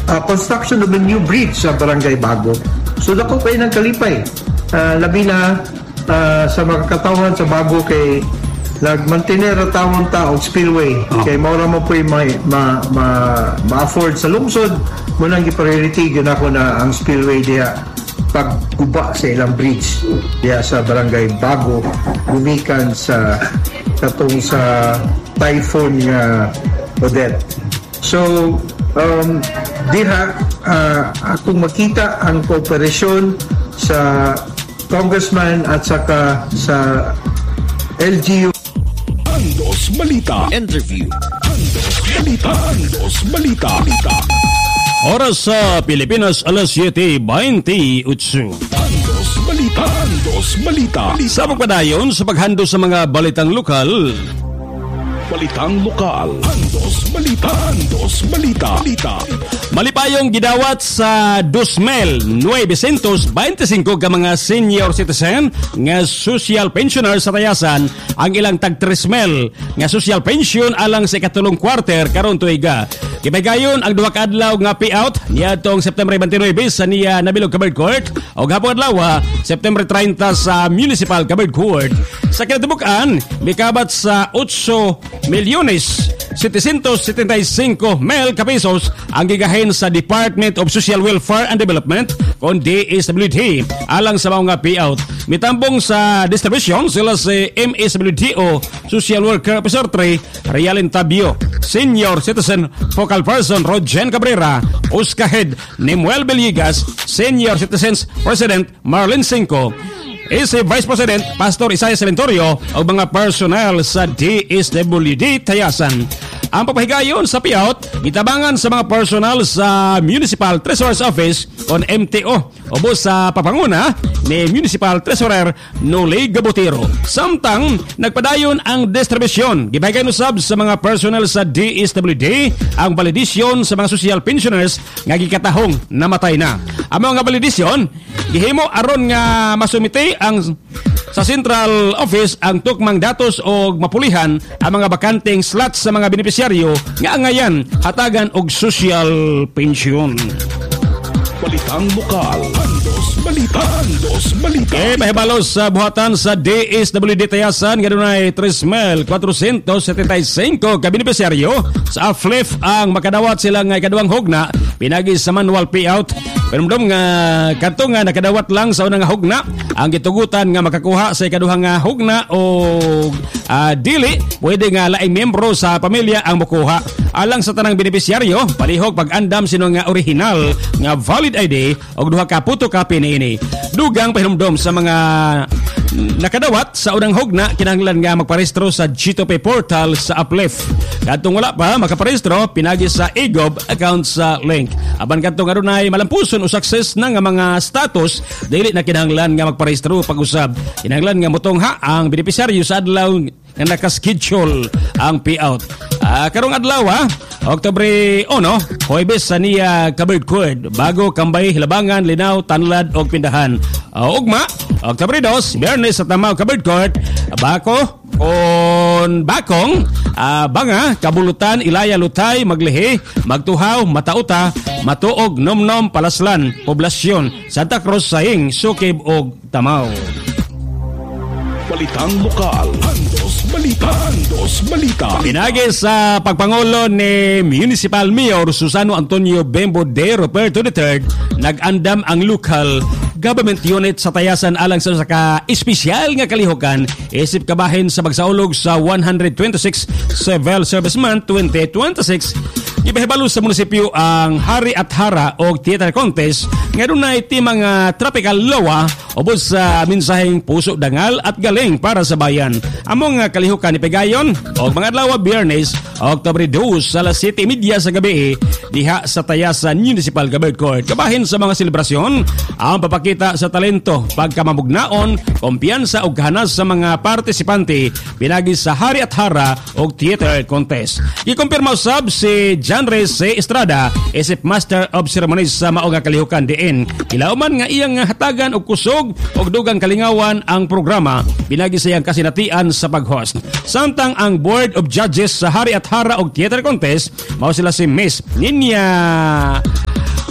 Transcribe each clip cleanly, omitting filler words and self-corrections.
construction of a new bridge sa Barangay Bago. So dako pa ng kalipay. Labi na sa makakatawhan sa Bago kay nag-mantener tawon ta og spillway. Kay maura mo po ma-afford sa lungsod mo nang i-priority yun ako na ang spillway diya pagguba sa ilang bridge diya sa Barangay Bago gumikan sa katong sa typhoon nga Odette. So diha akong makita ang kooperasyon sa congressman at saka sa LGU. Andos Balita Interview. Andos Balita. Oras sa Pilipinas, alas 7:28. Andos Balita. Sa pagpadayon sa paghando sa mga balitang lokal. Andos Balita. Malipayong gidawat sa 2,925 ka mga senior citizen nga social pensioner sa Tayasan ang ilang tag 3,000 nga social pension alang sa ikatulong quarter karon tuiga. Gibaygayon ang duha ka adlaw nga payout niadtong September 29 sa niya Nabilog Covered Court o gahapon adlaw September 30 sa Municipal Covered Court. Sa kinatibukan mikabat sa 8,775,000 ka pesos ang gigahin sa Department of Social Welfare and Development kon DSWD alang sa mga payout. Mitambong sa distribution sila si MSWDO Social Worker Officer 3 Realin Tabio, Senior Citizen Focal Person Rodjen Cabrera, Oscar Head Nemuel Belligas, Senior Citizens President Marlene Cinco, si Vice President Pastor Isaias Salentorio o mga personnel sa DSWD Tayasan. Ang papahigayon sa payout gitabangan sa mga personal sa Municipal Treasurer's Office on MTO ubo sa papanguna ni Municipal Treasurer Noli Gabotero. Samtang nagpadayon ang distribusyon gibahigayon usab sa mga personal sa DSWD ang validisyon sa mga social pensioners nga gikatahong namatay na. Ang mga validisyon gihimo aron nga masumite ang sa Central Office ang tukmang datos o mapulihan ang mga bakanteng slots sa mga benepisyaryo nga angayan hatagan og social pension. Balitang lokal. Andos Balita. Mahibalos sa buhatan sa DSWD Tayasan nga dunay 3,475 ka benepisyaryo sa AFLEF ang makadawat sila nga ikaduhang hugna pinagi sa manual payout. Pero nga kadto nga nakadawat lang sa unang hugna ang gitugutan nga makakuha sa ikaduhang hugna o dili pwede nga laing miyembro sa pamilya ang mokuha. Alang sa tanang benepisyaryo palihog pag-andam sino nga original nga valid ID o duha ka photocopy niini. Dugang pahinumdom sa mga nakadawat sa unang hugna kinahanglan nga magparehistro sa G2P portal sa AFLEF. Kadtong wala pa makaparehistro pinagi sa eGov account sa link. Aban kadtong adunay malampuson o success na nga mga status dili na kinahanglan nga magparehistro pag-usab. Kinahanglan nga motongha ang benepisyaryo sa adlaw nga nakaschedule ang payout. Karong adlaw Oktubre 1, Huwebes sa niya Covered Court bago Kambay, Hilabangan, Linaw, Tanlad o Pindahan. Ugma, Oktubre 2, Biyernes sa Tamaw Covered Court Bako on Bakong, Banga, Kabulutan, Ilaya, Lutay, Maglihi, Magtuhaw, Matauta, Matuog, Nomnom, Palaslan, Poblasyon, Santa Cruz, Saing, Sukib o Tamaw. Balitang lokal. Andos Balita. Pinagi sa pagpangulo ni Municipal Mayor Susano Antonio Bembo de Roberto III, nag-andam ang local government unit sa Tayasan alang sa ka espesyal nga kalihukan isip kabahin sa pagsaulog sa 126 Civil Service Month 2026. Ibahibalo sa munisipyo ang Hari at Hara o Theater Contest nga dunay timang tropical lowa ubos sa mensaheng puso dangal at galing para sa bayan. Among kalihukan ni Pegayon o mga adlaw Biyernes, Oktubre 2 sa alas 7:30 sa gabi diha sa Tayasan Municipal Covered Court. Kabahin sa mga selebrasyon ang papakita sa talento, pagkamamugnaon, kumpiyansa ug kahanas sa mga partisipante pinagi sa Hari at Hara o Theater Contest. Gikumpirma usab si John Reyes Estrada, isip Master of Ceremonies sa maong kalihukan diin. Ilauman nga iyang hatagan og kusog og dugang kalingawan ang programa pinagi sa iyang kasinatian sa pag-host. Samtang ang Board of Judges sa Hari at Hara og Theater Contest mao sila si Miss Ninya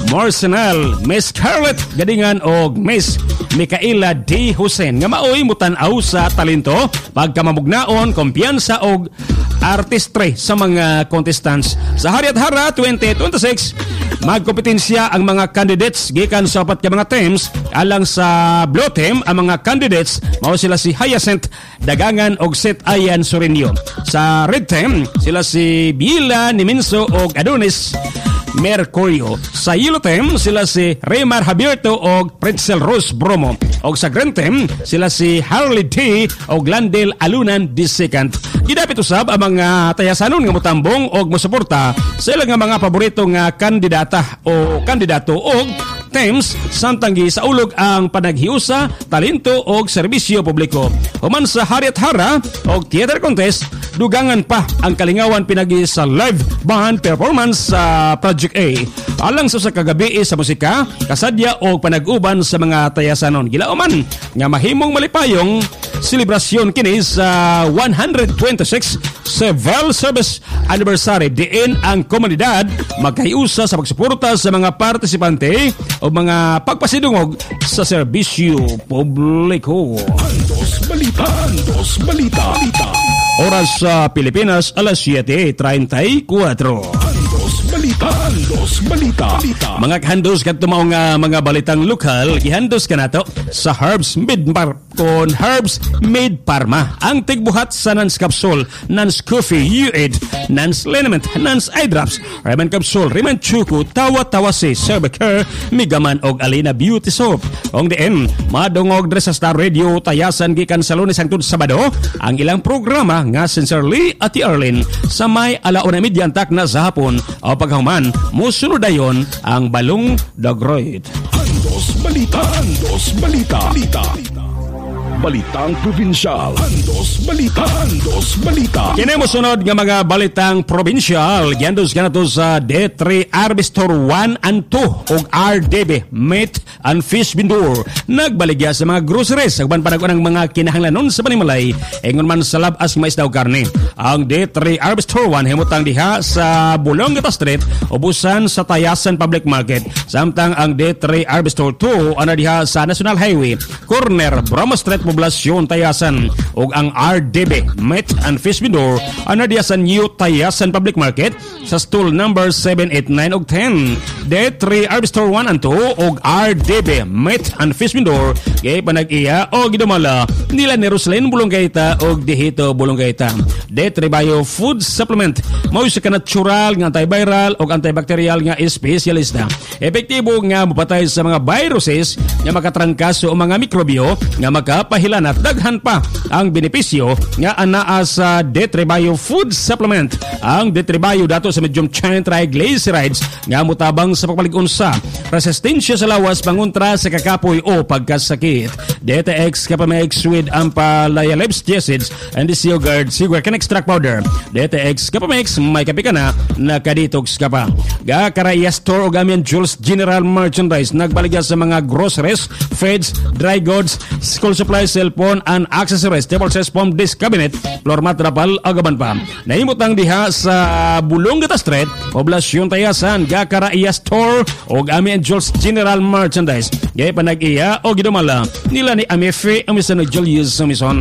Morsenal, Miss Scarlett Gadingan o Miss Micaela D. Hussein nga maoy mutanaw sa talento, pagkamamugnaon, kumpiyansa o artistry sa mga contestants. Sa Hariat Hara 2026, magkompetensya ang mga candidates gikan sa 4 ka mga teams. Alang sa Blue Team, ang mga candidates mao sila si Hyacinth Dagangan og Seth Ayan Sorinio. Sa Red Team, sila si Bila Niminso og Adonis Mercurio. Sa Yellow Team, sila si Raymar Habierto o Pretzel Rose Bromo. O sa Green Team, sila si Harley D o Glandel Alunan II. Gidapit usab ang mga tayasanon nga motambong o mosuporta sa ilang nga mga paborito nga kandidata o kandidato o teams samtang sa ulog ang panaghiusa, talento o serbisyo publiko. Human sa Hariat Hara o theater contest, dugangan pa ang kalingawan pinagi sa live band performance sa Project A. Alang sa kagabi sa musika, kasadya o panag-uban sa mga tayasanon. Gilauman nga mahimong malipayong selebrasyon kini sa 126 Civil Service Anniversary diin ang komunidad magkahiusa sa pagsuporta sa mga partisipante o mga pagpasidungog sa serbisyo publiko. Andos Balita. Andos Balita. Oras sa Pilipinas, alas 7:34. Andos Balita. Andos Balita. Mga kahandos kat tumaong mga balitang lokal, ihandos ka nato sa Herbs Made Parma. Ang tigbuhat sa Nans Capsule, Nans Coffee, U8, Nans Liniment, Nans Eye Drops, Reman Capsule, Reman Chuku, Tawa-Tawa si Cervicare, Migaman og Alina Beauty Soap. Ong diin, madungog dre sa Star Radio, tayasan gikan sa Lunes hangtod Sabado, ang ilang programa nga Sincerely at Arlene sa may 1:30 antak na sa hapon o paghuman musunod dayon ang Balong Dagroid. Andos Balita. Andos Balita. Balitang Probinsyal. Andos Balita. Andos Balita. Kini mo sunod nga mga balitang probinsyal. Giandos ka na to sa D3 Arbistor 1 and 2 ug RDB Meat and Fish Vendor. Nagbaligya sa mga groceries agban panagon ang mga kinahanglanon sa panimalay ingon man sa labas mais daw karne. Ang D3 Arbistor 1 himutang diha sa Bulongata Street ubusan sa Tayasan Public Market. Samtang ang D3 Arbistor 2 ana diha sa National Highway corner Brahma Street, Poblasyon Tayasan. Ug ang RDB Meat and Fish Vendor ana diha sa New Tayasan Public Market sa stall number 7, 8, 9 ug 10. D3 Arbistor 1 and 2 ug RDB Meat and Fish Vendor kay panag-iya o gidumala nila ni Roslyn Bulonggaita ug Dihito Bulonggaita. D3 Bio Food Supplement mao sa natural nga antiviral ug antibacterial nga espesyalista. Epektibo nga mopatay sa mga viruses nga makatrangkas o mga mikrobyo nga makapahilan at daghan pa ang benepisyo nga anaa sa D3 Bio Food Supplement. Ang D3 Bio dato sa medium chain triglycerides nga mutabang sa pagpalig-unsa, resistensya sa lawas pangontra sa kakapoy o pagkasakit. DTX Capamx with Ampalaya-Lebs acids and this yogurt Sigwar can extract powder. DTX Capamx may kapi ka na nakadetox ka pa. Gakaraya Store o Gamian Jules General Merchandise nagbaligya sa mga groceries, feeds, dry goods, school supplies, cellphone and accessories, table sets, foam disc cabinet, floor mat, rapal, agaban pa. Nahimutang diha sa Bulongata Street, Poblasyon Tayasan, Gakaraya Store o Gamian Jules General Merchandise. Gaya panag-iya o gidumala nila ni Amefe Amisano Julius Samison.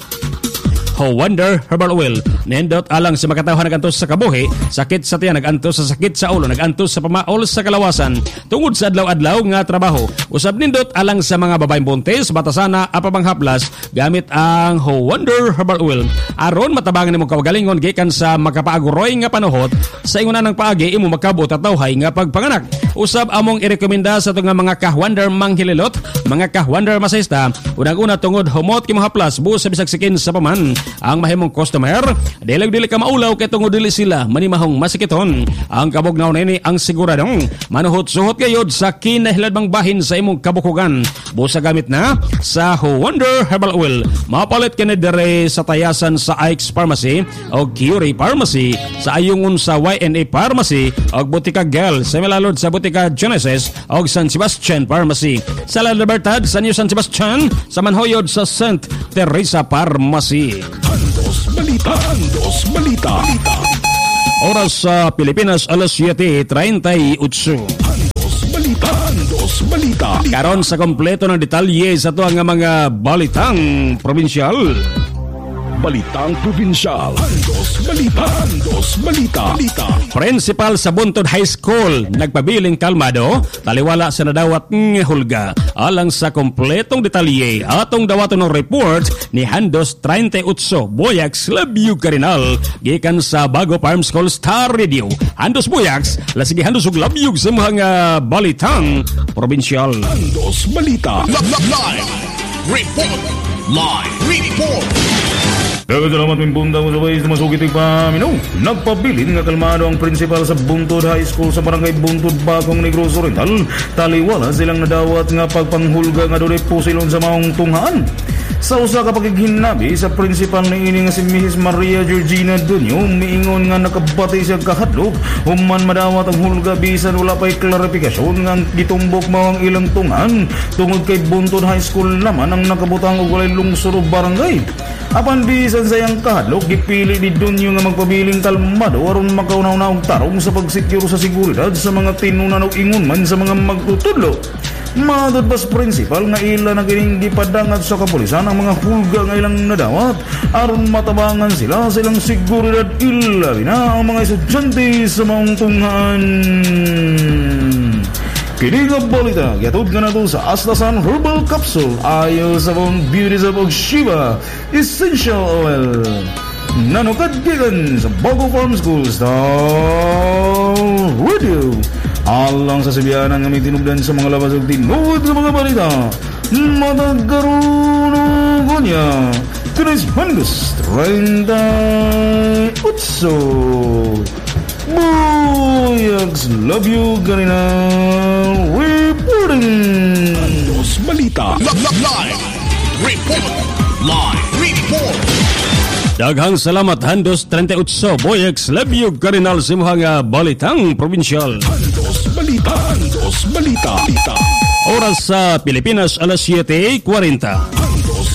Wonder Herbal Oil. Nindot alang sa makatawhan nagantos sa kabuhi, sakit sa tiyan, nagantos sa sakit sa ulo, nagantos sa pamaol sa kalawasan, tungod sa adlaw-adlaw nga trabaho. Usab nindot alang sa mga babaeng buntis, batasana, apamanghaplas, gamit ang Wonder Herbal Oil. Aron matabangan nimo kawagalingon gikan sa makapaaguroy nga panuhot, sa inguna ng paagi imo makabot at tawhay nga pagpanganak. Usab among irekomenda sa itong mga kahwander manghililot, mga kahwander masayista, unang-una tungod humot kimahaplas, buos sa bisag sikin sa paman. Ang mahimong customer, dili ka maulaw kay tungod dili sila manimahong masikiton. Ang kabugnaw nini ang siguradong manuhot-suhot gayod sa kinahilabang bahin sa imong kabukugan. Busa gamit na sa Wonder Herbal Oil. Mapalit kini dire sa Tayasan sa Ike's Pharmacy o Curie Pharmacy, sa ayungon sa YNA Pharmacy o Butika Gel, sa Milalod sa Butika Genesis o San Sebastian Pharmacy, sa La Libertad sa New San Sebastian, sa Manhoyod sa St. Teresa Pharmacy. Andos Balita. Andos Balita. Oras sa Pilipinas, alas 7:38. Andos Handos Balita. Karon sa kompleto ng detalye sa ito ang mga balitang probinsyal. Balitang Probinsyal. Handos Balita. Principal sa Buntod High School nagpabiling kalmado taliwala sa nadawat ng hulga. Alang sa kompletong detalye atong dawaton ng report ni Handos 38 Boyax Labyug Karinal gikan sa Bago Farm School Star Radio. Handos Boyax lasige Handos ug Labyug sa mga balitang probinsyal. Handos Balita. Live report. Salamat min punta mo sa ways na masugitig paminaw. Nagpabilin nga kalmado ang principal sa Buntod High School sa barangay Buntod, Bagong Negros Oriental. Taliwala silang nadawat nga pagpanghulga nga doon pusilon sa maong tunghaan. Sa usa ka pagighinabi sa principal ni ini nga si Mrs. Maria Georgina Dunyo, miingon nga nakabati siya kahadlok human madawat ang hulga bisan wala pa'y klarifikasyon nga gitumbok mao ang ilang tunghan tungod kay Buntod High School naman ang nakabutang og walay lungsod o barangay. Apan bisan sayang kahadlok gipili ni Dunyo nga magpabiling kalmado aron makaunaw-na og tarong sa pagsekyur sa seguridad sa mga tinunan og ingon man sa mga magtutudlo. Madod pas principal nga ila na kining gipadangat sa kapulisan ang mga hulga nga ilang nadawat aron matabangan sila sa ilang seguridad ilabi na ang mga estudyante sa maong tunghan. Kini nga balita gatod nga nato sa Astasan Herbal Capsule ayo sa mga beauties of Shiba Essential Oil. Nanukadgigan sa Bago Farm School Star Radio. Alang sa sabihanan nga may tinugdan sa mga labas at tinuod sa mga balita. Matagkaroon niya. Tunis Handos 38. Boyags love you ganina. Reporting. Handos Balita. Live report. Daghang salamat Handos 38 Boyax Labyug Karinal sa mga balitang probinsyal. Handos Balita. Oras sa Pilipinas alas 7:40. Handos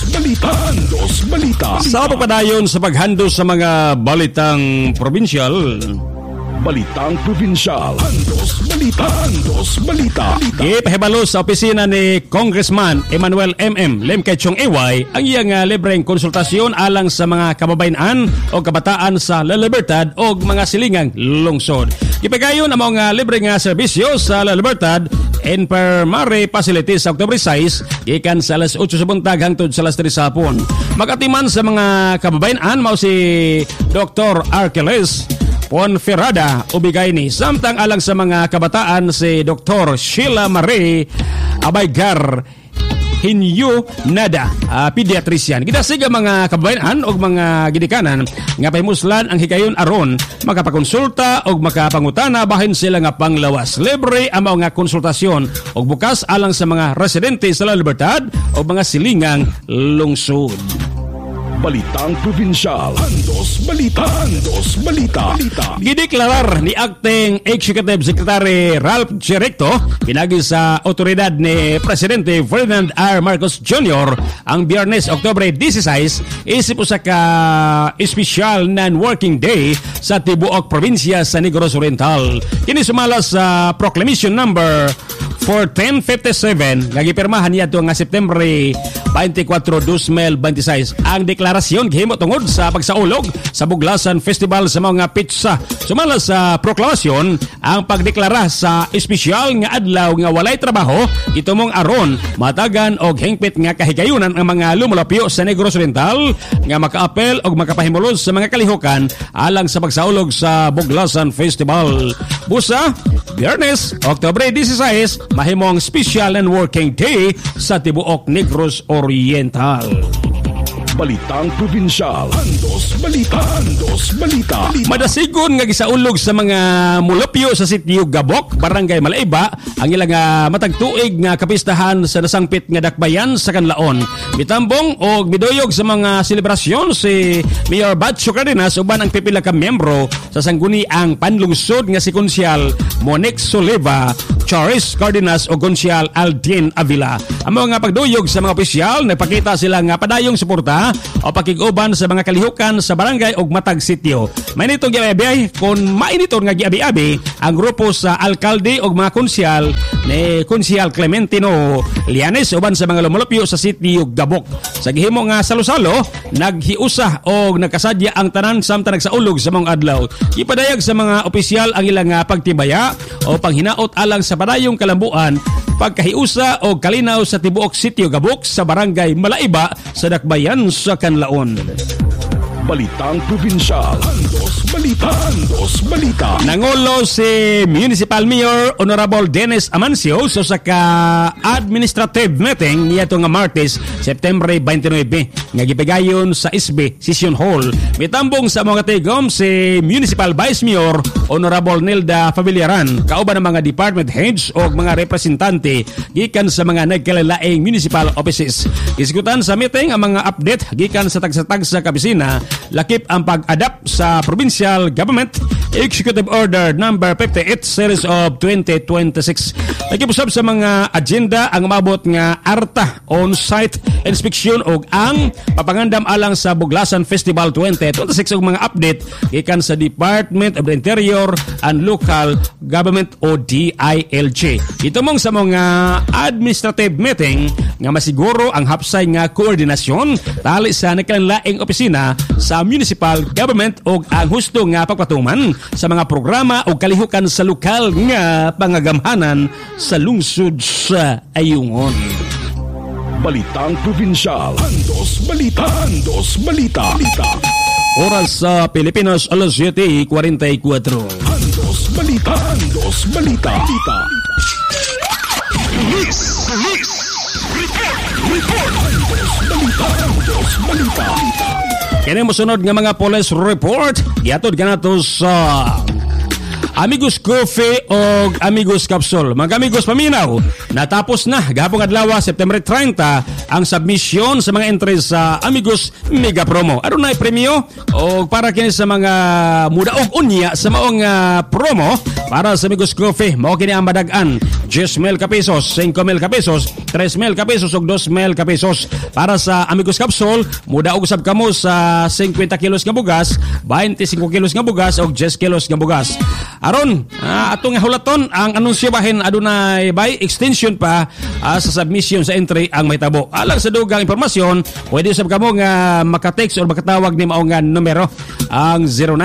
Balita. Sa pagpadayon sa paghandos sa mga balitang probinsyal. Balitang Probinsyal. Handos Balita. Ipahibalo sa opisina ni Congressman Emmanuel M.M. Lemkechong Eway ang iyang libreng konsultasyon alang sa mga kababayan o kabataan sa La Libertad o mga silingang lungsod. Ipagayon ang mga libreng serbisyo sa La Libertad Infirmary Facilities sa October 6 gikan sa alas 8 sa buntag hangtod sa alas 3 sa hapon. Magatiman sa mga kababayan mao si Dr. Arkeles Ponferrada ubigay ni samtang alang sa mga kabataan si Dr. Sheila Marie Abaygar Hinyo Nada, pediatrician. Gidasiga mga kababayan o mga gidikanan nga pahimuslan ang hikayon aron makapakonsulta o makapangutana bahin sila nga panglawas. Libre ang mga konsultasyon o bukas alang sa mga residente sa La Libertad o mga silingang lungsod. Balitang Probinsyal. Handos Balita. Gideklarar ni Acting Executive Secretary Ralph Chirecto pinagi sa otoridad ni Presidente Ferdinand R. Marcos Jr. ang Biyernes, Oktubre 16 isip usa ka espesyal non-working day sa tibuok probinsya sa Negros Oriental. Kini sumala sa Proclamation Number 1457 nga gipirmahan niya nga September 24, 2026. Ang deklarasyon gihimo tungod sa pagsaulog sa Buglasan Festival sa mga pizza. Sumala sa proklamasyon ang pagdeklara sa espesyal nga adlaw nga walay trabaho itumong aron matagan og hingpit nga kahigayunan ang mga lumulapyo sa Negros Oriental nga makaapel og makapahimulos sa mga kalihukan alang sa pagsaulog sa Buglasan Festival. Busa, Biyernes, Oktubre 16, mahimong special and working day sa tibuok Negros Oriental. Balitang Probinsyal. Handos Balita. Madasigon nga gisaulog sa mga mulupyo sa sitio Gabok, Barangay Malaiba, ang ilang matagtuig nga kapistahan sa nasangpit nga dakbayan sa Kanlaon. Mitambong o miduyog sa mga selebrasyon si Mayor Batcho Cardenas uban ang pipila ka miyembro sa sangguniang panlungsod nga si Konsyal Monique Soliva, Charis Cardenas o Konsyal Aldin Avila. Ang mga pagduyog sa mga opisyal, nagpakita sila nga padayong suporta o pakiguban sa mga kalihukan sa barangay o matag sityo. May nitong giabi kung mainiton nga giabi-abi ang grupo sa alkalde o mga konsyal ni Konsyal Clementino Lianes uban sa mga lumulupyo sa sityo Gabok. Sa gihimo nga salo-salo, naghiusa o nagkasadya ang tanan samtang nagsaulog sa mga adlaw. Ipadayag sa mga opisyal ang ilang pagtibaya o panghinaot alang sa padayong kalambuan, pagkahiusa o kalinaw sa tibuok sityo Gabok sa barangay Malaiba sa Dakbayan sa Kanlaon. Balitang Probinsyal. Andos Balita. Andos Balita. Nangulo si Municipal Mayor Honorable Dennis Amancio sa ka-administrative meeting niya nga Martes, September 29 nga gipigayon sa SB Session Hall. Mitambong sa mga tigom si Municipal Vice Mayor Honorable Nilda Favillaran, kauban ng mga department heads o mga representante gikan sa mga nagkalalaing municipal offices. Isikutan sa meeting ang mga update gikan sa tagsa-tag sa kabisina, lakip ang pag-adapt sa Provincial Government Executive Order No. 58 Series of 2026. Nagkipusab sa mga agenda ang umabot nga ARTA on-site inspection o ang papangandam alang sa Buglasan Festival 2026 o mga update gikan sa Department of the Interior and Local Government o DILG. Ito mong sa mga administrative meeting nga masiguro ang hapsay nga koordinasyon tali sa nagkalanlaing opisina sa municipal government o ang husto nga pagpatuman sa mga programa o kalihukan sa lokal nga pangagamhanan sa lungsod sa Ayungon. Balitang Probinsyal. Andos Balita. Andos Balita. Oras sa Pilipinas, alas 7:44. Andos Balita. Andos Balita. Report. Andos Balita. Andos Balita. Kini mosunod nga mga police report giatod kanato sa Amigos Coffee o Amigos Capsule. Mga amigos paminaw, natapos na gahapong adlaw September 30 ang submission sa mga entries sa Amigos Mega Promo. Ano na premyo o para kini sa mga mudaog unya sa maong promo para sa Amigos Coffee, mao kini ang madagan 10,000 ka pesos, 5,000 ka pesos, 3,000 ka pesos ug 2,000 ka pesos. Para sa Amigos Capsule, mudaog usab kamo sa 50 kilos nga bugas, 25 kilos nga bugas ug 10 kilos nga bugas. Aron, atong hulaton ang anunsyo bahin adunay by extension pa sa submission sa entry ang mahitabo. Alang sa dugang impormasyon, pwede usab kamo nga maka-text or makatawag ni mao nga numero ang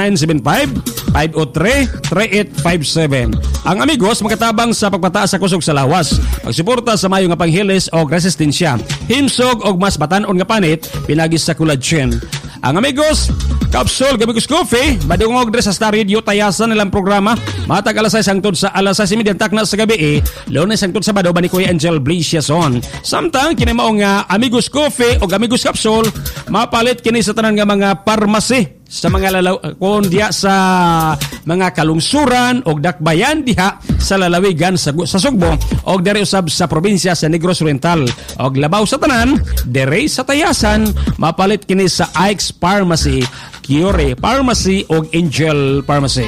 0975-503-3857. Ang Amigos makatabang sa pagpataas sa kusog sa lawas, pagsuporta sa mayo nga panghilis o resistensya, himsog og mas batan-on nga panit pinagis sa collagen. Ang Amigos Capsule, Amigos Coffee, madungog dres sa Star Radio tayasan nilang programa. Matag alas 6 hangtod sa alas 6:30 takna sa gabi, Lunes hangtod Sabado ba ni Kuya Angel Blasiason. Samtang kini mao nga Amigos Coffee o Amigos Capsule, mapalit kini sa tanan nga mga pharmacy sa mga kung diha sa mga kalungsuran o dakbayan diha sa lalawigan sa Sugbo o dere usab sa probinsya sa Negros Oriental o labaw sa tanan dere sa tayasan, mapalit kini sa Ike's Pharmacy, Kiore Pharmacy o Angel Pharmacy.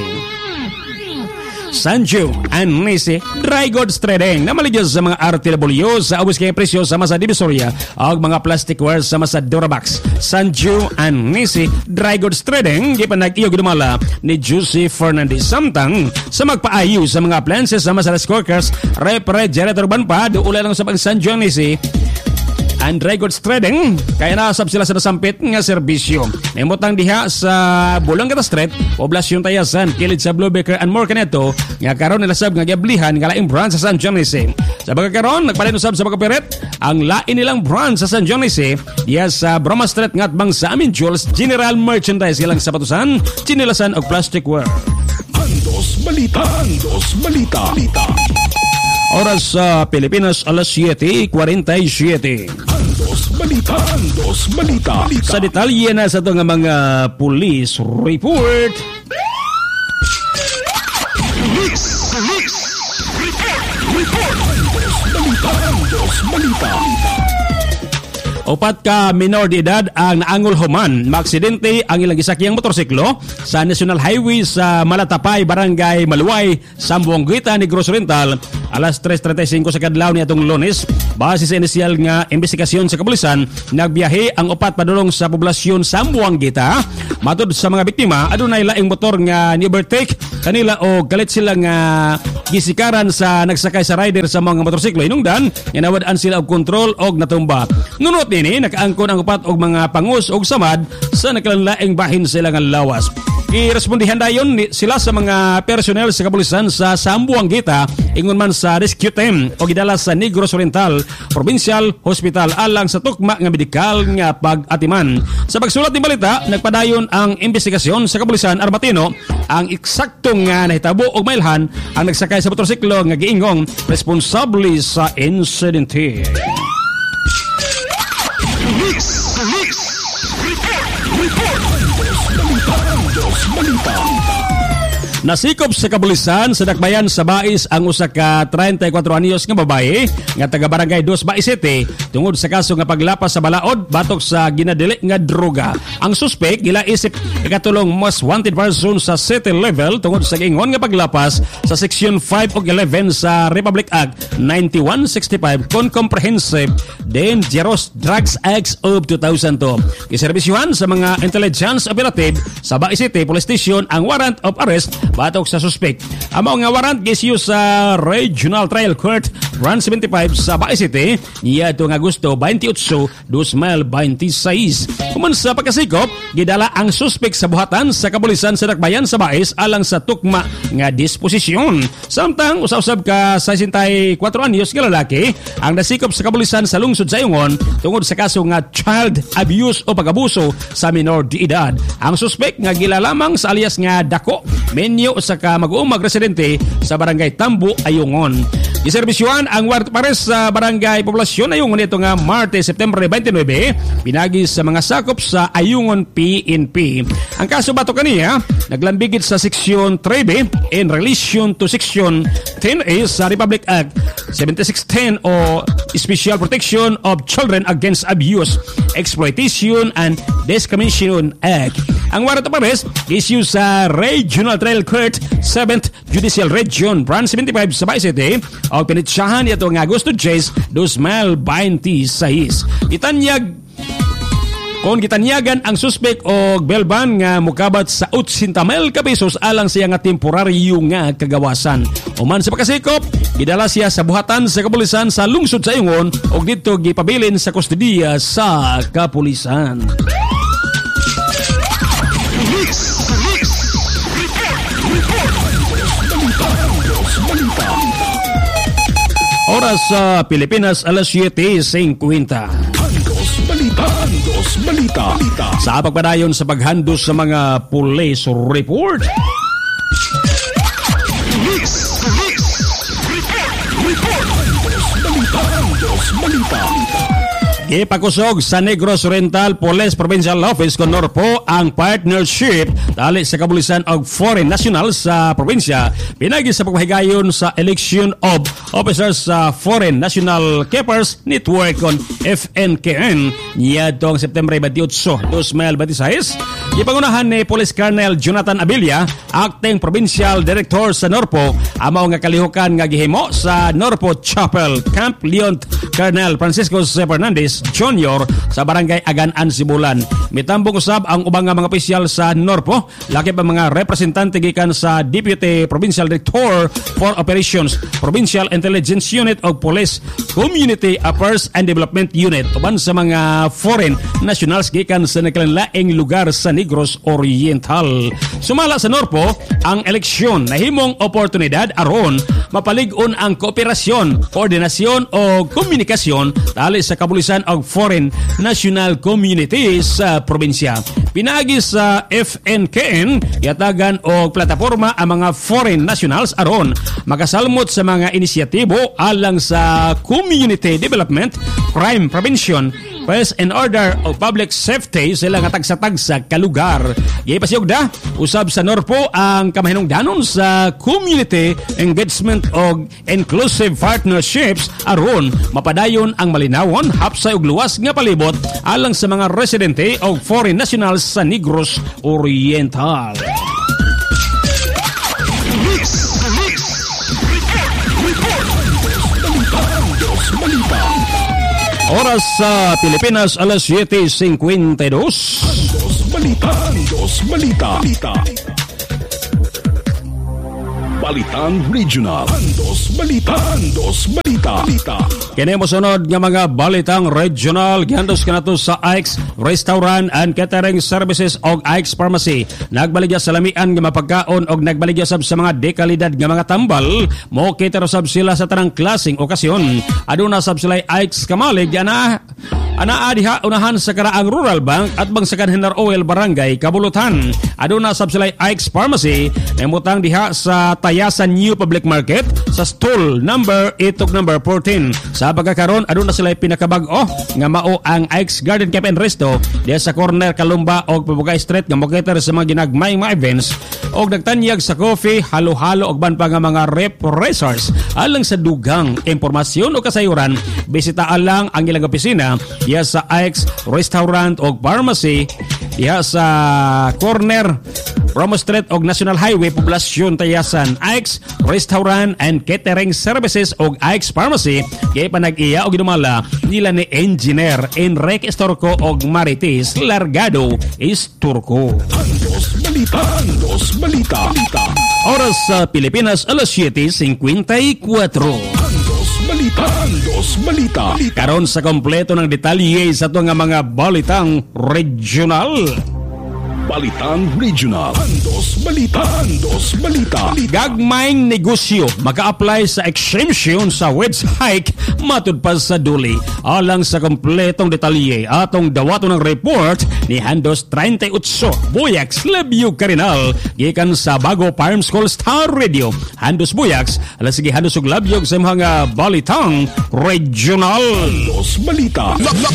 Sanjo and Nisi Dry Goods Trading na maligyan sa mga RTW sa awis kay presyo sa masa Divisoria o mga plasticware sa masa Durabox. Sanjo and Nisi Dry Goods Trading gipanag-iyo gidumala ni Juicy Fernandez. Samtang sa magpaayo sa mga appliances sa masa Cookers, refrigerator ban pa duula lang sa pag Sanjo and Nisi and Dry Goods Trading, kaya nasab sila sa nasampit nga serbisyo. Memotang diha sa Bulangata Street, Poblasyon Tayasan, kilid sa Blue Baker and more kaneto, nga karon nila sab nga giablihan nga laing brand sa San Jose. Sa pagkakaroon, nagpalit usab sa pagkapiret, ang lain nilang brand sa San Jose, diha sa Broma Street nga atbang sa Amin Jules, General Merchandise ilang sapatusan, chinilasan og plasticware. Andos Balita. Andos Balita. Oras sa Pilipinas, alas 7:47. Andos Balita. Andos Balita. Sa detalye na sa ito nga mga police report. Report. Andos Balita. Andos Balita. Upat ka minor de edad ang naangol human. Maaksidente ang ilang gisakyang motorsiklo sa National Highway sa Malatapay, Barangay Maluway, Sambuanguita, Negros Oriental alas 3:35 sa kadlaw ni atong Lunes. Base sa inisyal nga investigasyon sa kapulisan, nagbiyahe ang upat padulong sa poblasyon Sambuanguita. Matod sa mga biktima, adunay laing motor nga ni-overtake kanila o galit sila nga gisikaran sa nagsakay sa rider sa mga motorsiklo. Hinungdan, inawad-an sila og kontrol og natumba. Nunot nini, nakaangkon ang upat og mga pangus og samad sa nakalanlaing bahin sila nga lawas. Irespondihan dayon sila sa mga personnel sa kapulisan sa Sambuanguita ingon man sa rescue team o gidala sa Negros Oriental Provincial Hospital alang sa tukma nga medikal nga pag-atiman. Sa pagsulat ng balita, nagpadayon ang investigasyon sa kapulisan Armatino ang eksaktong nga nahitabo og mailhan ang nagsakay sa motorsiklo nga giingong responsable sa insidente. Nasikop sa kapulisan sa dakbayan sa Bais ang usa ka 34 anyos nga babae nga taga Barangay Dos Bais City tungod sa kaso nga paglapas sa balaod batok sa ginadili nga droga. Ang suspek gila isip ikatulong most wanted person sa city level tungod sa giingon nga paglapas sa Section 5 ug 11 sa Republic Act 9165 kon Comprehensive Dangerous Drugs Act of 2002. Giserbisyuhan sa mga intelligence operative sa Bais City Police Station ang warrant of arrest batok sa suspect. Ang mga warrant gisyu sa Regional Trial Court Run 75 sa Bais City niya ito nga Agosto 28, 2026. Kuman sa pagkasikop, gidala ang suspect sa buhatan sa kapulisan sa dakbayan sa Bais alang sa tukma nga disposisyon. Samtang usab-usab ka 64 anyos nga lalaki ang nasikop sa kapulisan sa lungsod sa Ayungon tungod sa kaso nga child abuse o pag-abuso sa minor de edad. Ang suspect nga gila lamang sa alias nga Dako Menyo sa ka mag-uumag residente sa Barangay Tambo, Ayungon. Iserbisyuhan ang warrant pares sa Barangay Poblasyon Ayungon ito nga Martes, September 29, pinagi sa mga sakop sa Ayungon PNP. Ang kaso bato kaniya, naglambigit sa Seksyon 3B in relation to Section 10A sa Republic Act 7610 o Special Protection of Children Against Abuse, Exploitation and Discrimination Act. Ang warrant pares issue sa Regional Trial Court 7th Judicial Region Branch 75 sa Bais City o pinitsyahan ito nga Agosto 10, 2026. Gitanyagan ang suspek og belban nga mukabat sa 80,000 ka pesos alang siya nga temporaryo nga kagawasan. Uman sa pagkasikop, gidala siya sa buhatan sa kapulisan sa lungsod sa Ayungon og dito gipabilin sa kustodiya sa kapulisan. Oras sa Pilipinas, alas 7:50. Handos Balita. Sa pagpadayon sa paghandos sa mga police report. Handos Balita. Ipakusog sa Negros Oriental Police Provincial Office con Norpo ang partnership tali sa kapulisan og foreign national sa probinsya pinagi sa pagpahigayon sa election of officers sa Foreign National Keepers Network kon FNKN niadtong September 28, 2026. Ipangunahan ni Police Colonel Jonathan Abilia, acting provincial director sa Norpo, amaw nga kalihukan nga gihimo sa Norpo Chapel Camp Leon Colonel Francisco C. Fernandez Jr. sa Barangay Agan-an, Sibulan. Mitambong usab ang ubang nga mga opisyal sa Norpo, laki pa mga representante gikan sa Deputy Provincial Director for Operations, Provincial Intelligence Unit o Police Community Affairs and Development Unit, uban sa mga foreign nationals gikan sa nagkalaing lugar sa Negros Oriental. Sumala sa Norpo ang eleksyon na himong oportunidad aron mapalig-on ang kooperasyon, koordinasyon o komunikasyon tali sa kapulisan og foreign national community sa probinsya. Pinagi sa FNKN yatagan og plataporma ang mga foreign nationals aron makasalmot sa mga inisyatibo alang sa community development, crime prevention, peace and order o public safety sila nga tagsa-tagsa kalugar. Gipasiyog da usab sa Norpo ang kamahinungdanon sa community engagement og inclusive partnerships aron mapadayon ang malinawon, hapsay ug luwas nga palibot alang sa mga residente o foreign nationals sa Negros Oriental. Oras sa Pilipinas, alas 7:52. Andos Balita. Balitang Regional. Andos Balita. Kini mo sunod nga mga balitang regional gihandos kanato sa Ike's Restaurant and Catering Services og Ike's Pharmacy. Nagbaligya sa lamian nga mapagkaon og nagbaligya sab sa mga dekalidad nga mga tambal. Mo cater sab sila sa tanang klaseng okasyon. Aduna sab sila Ike's Kamalig ana diha unahan sa Karaang Rural Bank at bang sa Kanhinar Oil Barangay Kabulutan. Aduna sab sila Ike's Pharmacy nemutang diha sa Tayasan New Public Market sa stall number 14. Sa pagkakaroon aduna sila pinakabag-o nga mao ang Ike's Garden Cafe and Resto diha sa corner Kalumba og Pabugay Street nga mokater sa mga ginagmay mga events og nagtanyag sa coffee, halo-halo og ban pa nga mga repressors. Alang sa dugang impormasyon o kasayuran, bisitaan lang ang ilang opisina diha sa Ike's Restaurant og Pharmacy diha sa corner Romo Street og National Highway, Poblasyon Tayasan. Ike's Restaurant and Catering Services og Ike's Pharmacy kay panag-iya og ginumala nila ni Engineer Enrique Estorco og Marites Largado Estorco. Andos Balita. Oras sa Pilipinas, alas 7:54. Andos Balita. Karon sa kompleto ng detalye sa ito nga mga balitang regional. Balitang Regional. Andos Balita. Gagmayng negosyo maka-apply sa exemption sa wage hike matud pa sa duli. Alang sa kompletong detalye atong dawato ng report ni Handos 38 Buyax Labio Carinal gikan sa Bago Farm School Star Radio. Handos Buyax, alas sige Handos ug Labio sa mga balitang regional. Andos Balita.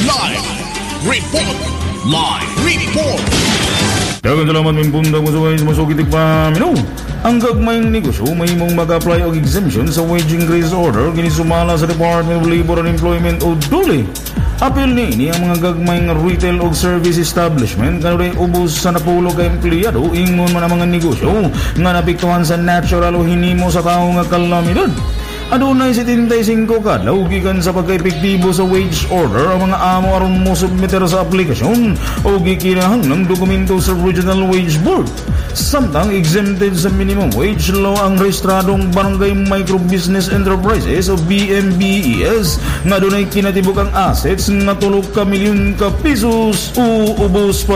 Live report. Dagan salamat min punta mo sa ways masukitik pa mino. Ang gagmayng negosyo may mong mag-apply og exemption sa wage increase order ginisumala sa Department of Labor and Employment o DOLE. Apil ni ang mga gagmayng retail o service establishment kanu ubos sa napulo ka empleyado ingon man ang mga negosyo nga napiktuhan sa natural o hinimo sa tao nga kalamidad. Adunay 75 kadlaw gikan sa pagka-epektibo sa wage order ang mga amo aron mo submiter sa aplikasyon o gikinahang ng dokumento sa Regional Wage Board. Samtang exempted sa minimum wage law ang rehistradong Barangay Micro Business Enterprises o BMBES nga adunay kinatibuk ang assets nga 3 ka milyon ka pesos uubos pa.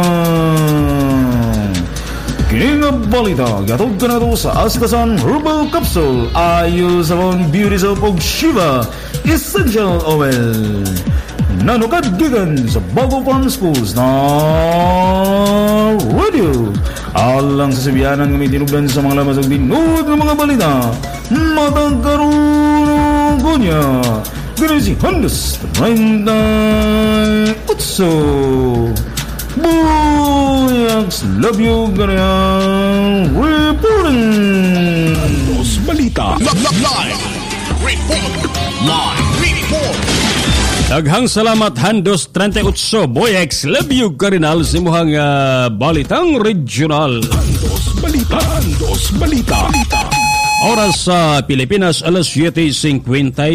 Kining balita gatog ka na to sa Astasan Herbal Capsule Ayo Salon Beauty Soap og Shiva Essential Oil. Nanukad gigan sa Bago Farm Schools na radio. Alang sa Sibianan nga may tinubdan sa mga lamas og tinud ng mga balita. Matang karon gunya. Ganun si Handos 38 Buyax Love You Ganyan reporting. Andos Balita. Live report. Daghang salamat Handos 38 Boyex Love You Carinal sa imuhang balitang regional. Andos Balita. Oras sa Pilipinas, alas 7:56.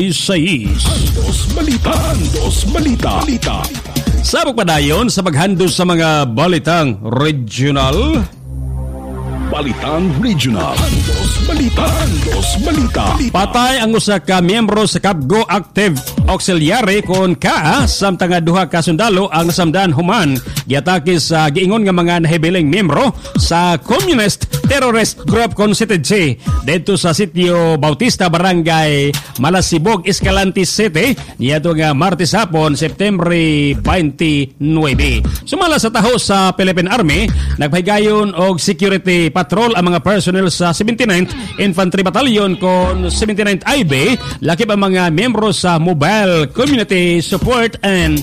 Andos Balita. Sa pagpadayon sa paghandos sa mga balitang regional. Balitang Regional. Andos Balita. Patay ang usa ka miyembro sa Kabgo Active Auxiliary kon ka samtang duha ka sundalo ang nasamdan human giatake sa giingon nga mga nahibiling miyembro sa Communist Terrorist Group Constituency dito sa Sitio Bautista, Barangay Malasibog, Escalante City niadto nga Martes hapon, September 29. Sumala sa taho sa Philippine Army, nagpahigayon og security patrol ang mga personnel sa 79th Infantry Battalion kon 79th IB, lakip ang mga miyembro sa Mobile Community Support and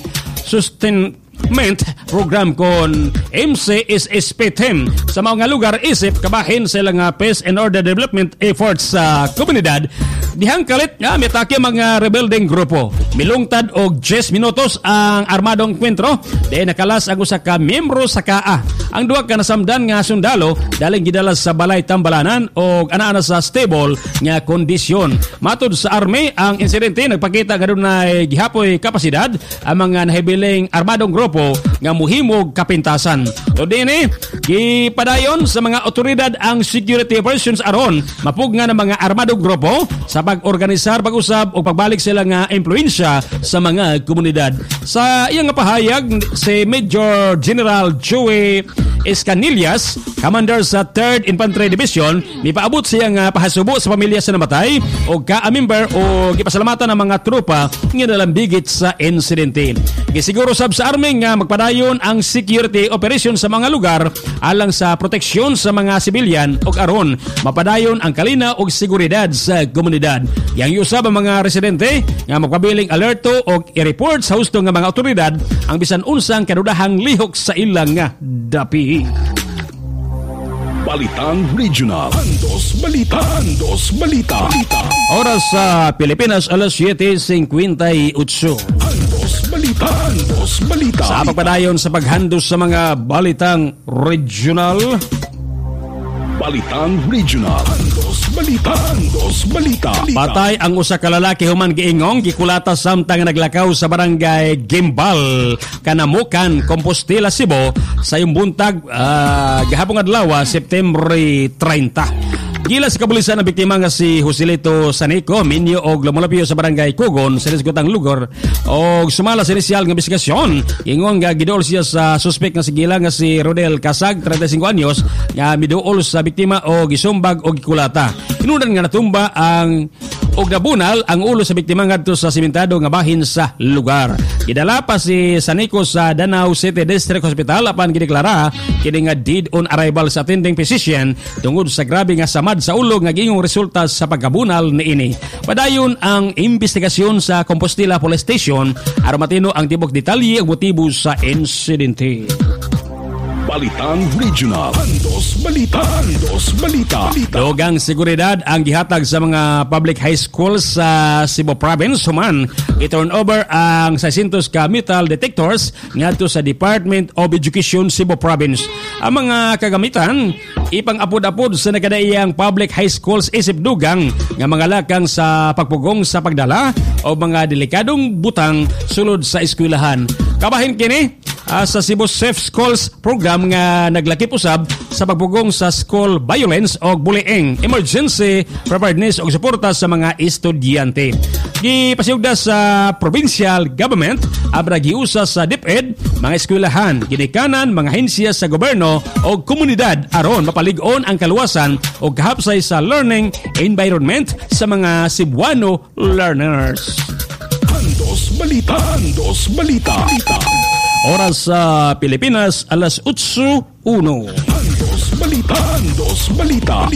Sustainment Program kon MCSSP-10 sa mga lugar isip kabahin sa ilang peace and order development efforts sa komunidad. Dihang kalit nga mitake mga rebuilding grupo. Milungtad og 10 minutos ang armadong kwentro. Di nakalas ang usa ka miyembro sa KAA. Ang duha ka nasamdan nga sundalo daling gidala sa balay tambalanan og ana sa stable nga kondisyon. Matud sa army, ang insidente nagpakita nga dunay gihapoy kapasidad ang mga nahibiling armadong grupo nga muhimog kapintasan. So dinhi gipadayon sa mga otoridad ang security operations aron mapugna ng mga armadong grupo sa pag-organisar, pag-usab o pagbalik sila nga impluensya sa mga komunidad. Sa iyang pahayag, si Major General Joey Escanillas, commander sa 3rd Infantry Division, nipaabot siya nga pahasubo sa pamilya sa namatay o ka-member o gipasalamatan ng mga tropa nga nalambigit sa insidente. Gisiguro sab sa army nga magpadayon ang security operation sa mga lugar alang sa proteksyon sa mga sibilyan o aron mapadayon ang kalina o seguridad sa komunidad. Yang usab ang mga residente nga magpabiling alerto o i-report sa husto nga mga otoridad ang bisan unsang kadudahang lihok sa ilang nga dapi. Balitang Regional. Andos Balita. Andos Balita. Oras sa Pilipinas, alas 7:58. Andos Balita. Andos Balita. Sa pagpadayon sa paghandos sa mga balitang regional. Balitang Regional. Andos Balita. Andos Balita. Patay ang usa ka lalaki human giingong gikulata samtang naglakaw sa barangay Gimbal, Kanamukan, Compostela, Cebu sa buntag gahapon adlaw September 30. Gila sa kapulisan ang biktima nga si Joselito Sanico, minyo og lumulapyo sa barangay Kugon sa Lisgotang lugar og sumala sa inisyal nga investigasyon. Ingon nga giduol siya sa suspect nga si Gila nga si Rodel Casag, 35 anyos, nga miduol sa biktima og gisumbag og gikulata. Inunan nga natumba ang og nabunal ang ulo sa biktima ngadto sa simentado nga bahin sa lugar. Gidala pa si Sanico sa Danau City District Hospital apan gideklara kini nga dead on arrival sa attending physician tungod sa grabe nga samad sa ulo nga gingong resulta sa pagkabunal niini. Padayon ang investigasyon sa Compostela Police Station aron matino ang tibok detalye ug motibo sa insidente. Balitang Regional. Andos Balita. Andos Balita. Dugang seguridad ang gihatag sa mga public high schools sa Cebu Province human i-turn over ang 600 ka metal detectors ngadto sa Department of Education Cebu Province. Ang mga kagamitan ipang-apod-apod sa nakadaiyang public high schools isip dugang nga mga lakang sa pagpugong sa pagdala o mga delikadong butang sulod sa eskwelahan. Kabahin kini sa Cebu Safe Schools program nga naglakip usab sa pagpugong sa school violence o bullying, emergency preparedness o suporta sa mga estudyante. Gipasiugda sa provincial government abra giusa sa DepEd, mga eskwelahan, ginikanan, mga ahensya sa gobyerno o komunidad aron mapalig-on ang kaluwasan o kahapsay sa learning environment sa mga Cebuano learners. Andos Balita. Andos Balita. Oras sa Pilipinas, alas 8:01. Andos Balita. Andos Balita.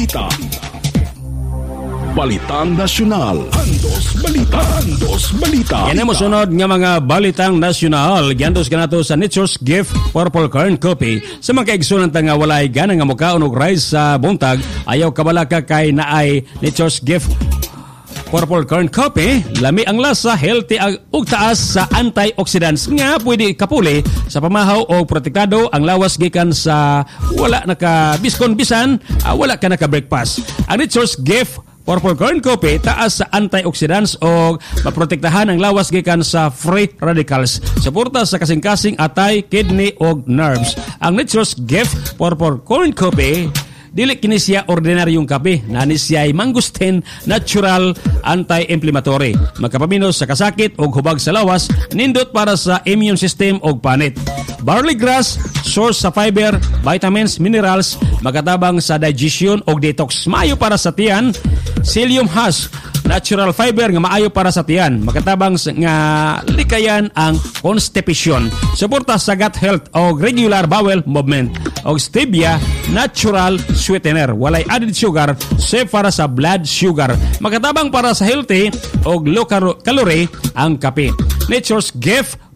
Balitang Nasyonal. Andos Balita. Andos Balita. Yan ang sunod nga mga balitang nasyonal. Giandos ka nato sa Nature's Gift Purple Corn Coffee. Sa mga kaigsunan nga walay gana nga mukaon og rice sa buntag, ayaw kabalaka kay naay Nature's Gift Purple Corn Coffee, lami ang lasa, healthy ug taas sa antioxidants nga pwede kapuli sa pamahaw o protektado ang lawas gikan sa wala naka biskon bisan, wala ka naka breakfast. Ang Nature's Gift Purple Corn Coffee taas sa antioxidants o maprotektahan ang lawas gikan sa free radicals. Suporta sa kasing-kasing atay, kidney o nerves. Ang Nature's Gift Purple Corn Coffee dili kini siya ordinaryong kape, nani siya ay mangustin, natural, anti-inflammatory. Magkapaminos sa kasakit o hubag sa lawas, nindot para sa immune system o panit. Barley grass, source sa fiber, vitamins, minerals, magatabang sa digestion o detox. Maayo para sa tiyan. Psyllium husk, natural fiber nga maayo para sa tiyan. Makatabang nga likayan ang constipation. Suporta sa gut health o regular bowel movement. O stevia, natural sweetener. Walay added sugar, safe para sa blood sugar. Makatabang para sa healthy o low calorie ang kape. Nature's Gift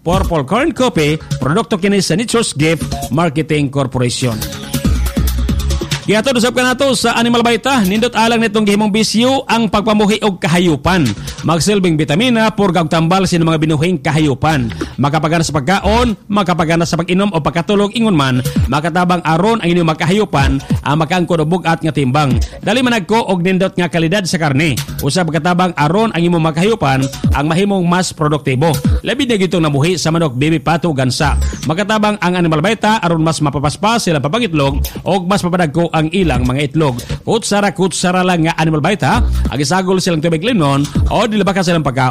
Purple Corn Coffee, produkto kini sa Nature's Gift Marketing Corporation. Gihatod usab ka nato sa Animal Vita, nindot alang nitong gihimong bisyo ang pagpamuhi og kahayupan. Magsilbing bitamina, purga og tambal sa mga binuhing kahayupan. Makapagana sa pagkaon, makapagana sa pag-inom o pagkatulog ingon man, makatabang aron ang inyong makahayupan ang makaangkon og bugat nga timbang. Dali man nagko og nindot nga kalidad sa karne. Usab katabang aron ang imong makahayupan ang mahimong mas produktibo. Labi na gitong nabuhi sa manok, baby pato, gansa. Makatabang ang Animal Vita aron mas mapapaspas sila papangitlog og mas mapadagko ang ilang mga itlog. Kutsara lang nga Animal Vita, ang isagol silang tubig limnon o dilaba ka silang pagkaon